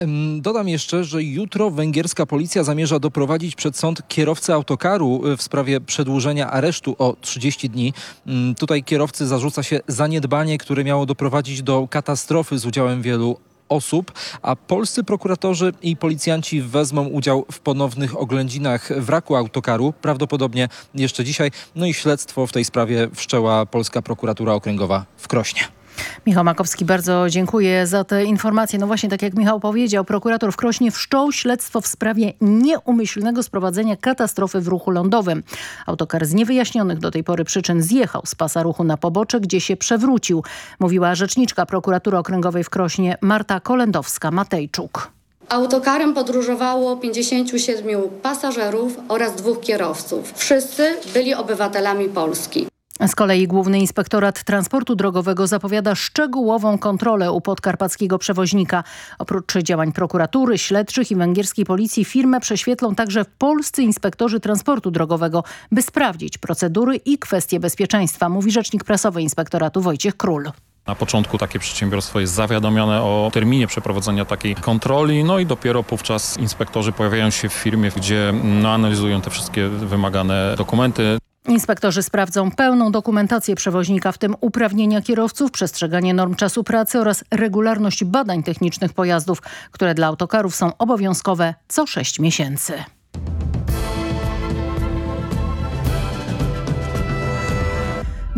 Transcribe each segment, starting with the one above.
Dodam jeszcze, że jutro węgierska policja zamierza doprowadzić przed sąd kierowcę autokaru w sprawie przedłużenia aresztu o 30 dni. Tutaj kierowcy zarzuca się zaniedbanie, które miało doprowadzić do katastrofy z udziałem wielu osób, a polscy prokuratorzy i policjanci wezmą udział w ponownych oględzinach wraku autokaru, prawdopodobnie jeszcze dzisiaj. No i śledztwo w tej sprawie wszczęła Polska Prokuratura Okręgowa w Krośnie. Michał Makowski, bardzo dziękuję za te informacje. No właśnie, tak jak Michał powiedział, prokurator w Krośnie wszczął śledztwo w sprawie nieumyślnego sprowadzenia katastrofy w ruchu lądowym. Autokar z niewyjaśnionych do tej pory przyczyn zjechał z pasa ruchu na pobocze, gdzie się przewrócił, mówiła rzeczniczka prokuratury okręgowej w Krośnie Marta Kolendowska-Matejczuk. Autokarem podróżowało 57 pasażerów oraz 2 kierowców. Wszyscy byli obywatelami Polski. Z kolei Główny Inspektorat Transportu Drogowego zapowiada szczegółową kontrolę u podkarpackiego przewoźnika. Oprócz działań prokuratury, śledczych i węgierskiej policji firmę prześwietlą także polscy inspektorzy transportu drogowego, by sprawdzić procedury i kwestie bezpieczeństwa, mówi rzecznik prasowy Inspektoratu Wojciech Król. Na początku takie przedsiębiorstwo jest zawiadomione o terminie przeprowadzenia takiej kontroli, no i dopiero wówczas inspektorzy pojawiają się w firmie, gdzie analizują te wszystkie wymagane dokumenty. Inspektorzy sprawdzą pełną dokumentację przewoźnika, w tym uprawnienia kierowców, przestrzeganie norm czasu pracy oraz regularność badań technicznych pojazdów, które dla autokarów są obowiązkowe co 6 miesięcy. –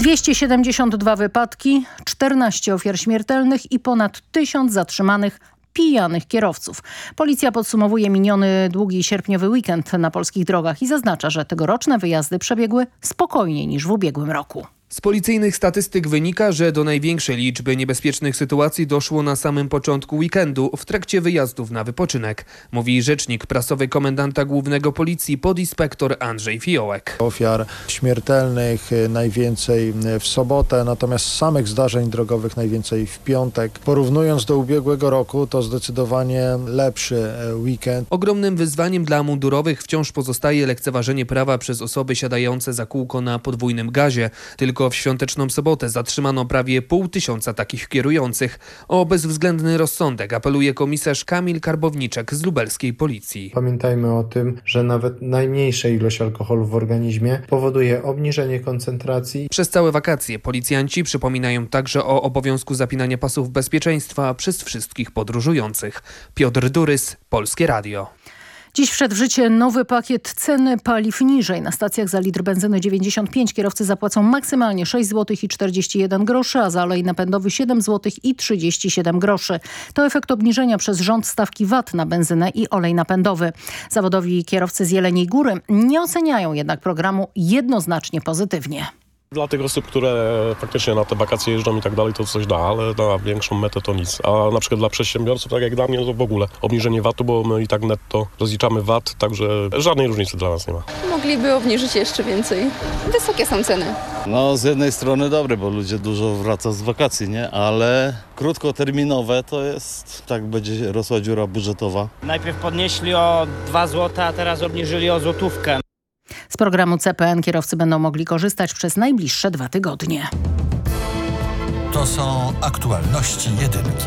272 wypadki, 14 ofiar śmiertelnych i ponad 1000 zatrzymanych pijanych kierowców. Policja podsumowuje miniony długi sierpniowy weekend na polskich drogach i zaznacza, że tegoroczne wyjazdy przebiegły spokojniej niż w ubiegłym roku. Z policyjnych statystyk wynika, że do największej liczby niebezpiecznych sytuacji doszło na samym początku weekendu w trakcie wyjazdów na wypoczynek, mówi rzecznik prasowy komendanta głównego policji podinspektor Andrzej Fiołek. Ofiar śmiertelnych najwięcej w sobotę, natomiast samych zdarzeń drogowych najwięcej w piątek. Porównując do ubiegłego roku, to zdecydowanie lepszy weekend. Ogromnym wyzwaniem dla mundurowych wciąż pozostaje lekceważenie prawa przez osoby siadające za kółko na podwójnym gazie. Tylko w świąteczną sobotę zatrzymano prawie 500 takich kierujących. O bezwzględny rozsądek apeluje komisarz Kamil Karbowniczek z lubelskiej policji. Pamiętajmy o tym, że nawet najmniejsza ilość alkoholu w organizmie powoduje obniżenie koncentracji. Przez całe wakacje policjanci przypominają także o obowiązku zapinania pasów bezpieczeństwa przez wszystkich podróżujących. Piotr Durys, Polskie Radio. Dziś wszedł w życie nowy pakiet ceny paliw niżej. Na stacjach za litr benzyny 95 kierowcy zapłacą maksymalnie 6 zł i 41 groszy, a za olej napędowy 7 zł i 37 groszy. To efekt obniżenia przez rząd stawki VAT na benzynę i olej napędowy. Zawodowi kierowcy z Jeleniej Góry nie oceniają jednak programu jednoznacznie pozytywnie. Dla tych osób, które faktycznie na te wakacje jeżdżą i tak dalej, to coś da, ale na większą metę to nic. A na przykład dla przedsiębiorców, tak jak dla mnie, to w ogóle obniżenie VAT-u, bo my i tak netto rozliczamy VAT, także żadnej różnicy dla nas nie ma. Mogliby obniżyć jeszcze więcej. Wysokie są ceny. No z jednej strony dobre, bo ludzie dużo wraca z wakacji, nie? Ale krótkoterminowe to jest, tak będzie rosła dziura budżetowa. Najpierw podnieśli o 2 zł, a teraz obniżyli o złotówkę. Z programu CPN kierowcy będą mogli korzystać przez najbliższe 2 tygodnie. To są aktualności jedynki.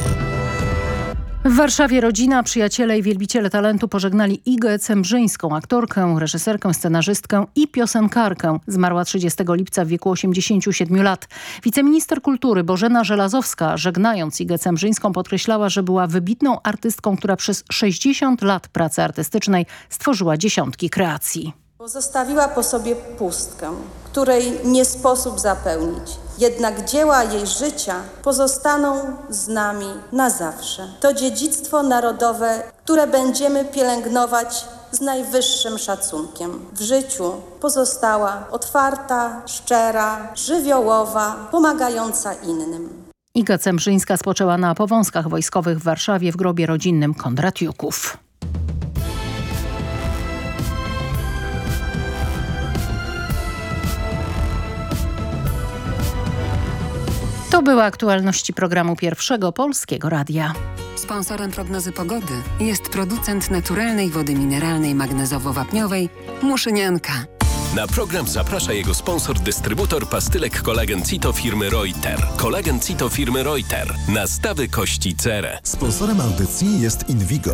W Warszawie rodzina, przyjaciele i wielbiciele talentu pożegnali Igę Cembrzyńską, aktorkę, reżyserkę, scenarzystkę i piosenkarkę. Zmarła 30 lipca w wieku 87 lat. Wiceminister kultury Bożena Żelazowska, żegnając Igę Cembrzyńską, podkreślała, że była wybitną artystką, która przez 60 lat pracy artystycznej stworzyła dziesiątki kreacji. Pozostawiła po sobie pustkę, której nie sposób zapełnić. Jednak dzieła jej życia pozostaną z nami na zawsze. To dziedzictwo narodowe, które będziemy pielęgnować z najwyższym szacunkiem. W życiu pozostała otwarta, szczera, żywiołowa, pomagająca innym. Iga Cembrzyńska spoczęła na Powązkach Wojskowych w Warszawie w grobie rodzinnym Kondratiuków. To były aktualności programu Pierwszego Polskiego Radia. Sponsorem prognozy pogody jest producent naturalnej wody mineralnej magnezowo-wapniowej Muszynianka. Na program zaprasza jego sponsor, dystrybutor pastylek Kolagen Cito firmy Reuter. Kolagen Cito firmy Reuter. Nastawy kości cerę. Sponsorem audycji jest Invigo,